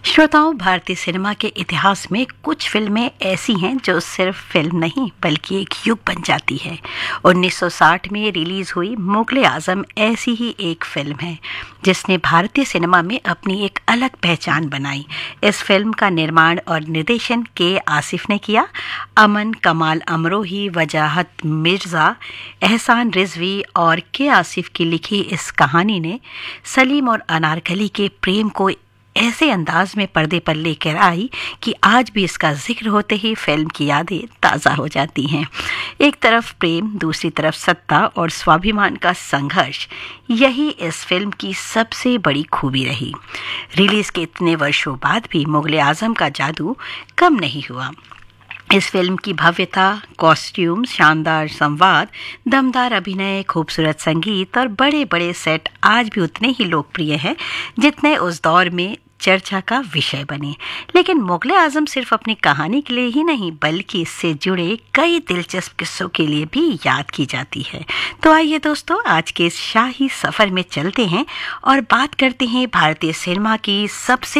श्रोताओं, भारतीय सिनेमा के इतिहास में कुछ फिल्में ऐसी हैं जो सिर्फ फिल्म नहीं बल्कि एक युग बन जाती है। 1960 में रिलीज हुई मुगल-ए-आजम ऐसी ही एक फिल्म है जिसने भारतीय सिनेमा में अपनी एक अलग पहचान बनाई। इस फिल्म का निर्माण और निर्देशन के आसिफ ने किया। अमन कमाल अमरोही, वजाहत मिर्जा, एहसान रिजवी और के आसिफ की लिखी इस कहानी ने सलीम और अनारकली के प्रेम को ऐसे अंदाज में पर्दे पर लेकर आई कि आज भी इसका जिक्र होते ही फिल्म की यादें ताज़ा हो जाती हैं। एक तरफ प्रेम, दूसरी तरफ सत्ता और स्वाभिमान का संघर्ष, यही इस फिल्म की सबसे बड़ी खूबी रही। रिलीज के इतने वर्षों बाद भी मुगल-ए-आजम का जादू कम नहीं हुआ। इस फिल्म की भव्यता, कॉस्ट्यूम, शानदार संवाद, दमदार अभिनय, खूबसूरत संगीत और बड़े बड़े सेट आज भी उतने ही लोकप्रिय हैं जितने उस दौर में चर्चा का विषय बने। लेकिन मुगल-ए-आजम सिर्फ अपनी कहानी के लिए ही नहीं बल्कि इससे जुड़े कई दिलचस्प किस्सों के लिए भी याद की जाती है। तो आइए दोस्तों, आज के इस शाही सफर में चलते हैं और बात करते हैं भारतीय सिनेमा की सबसे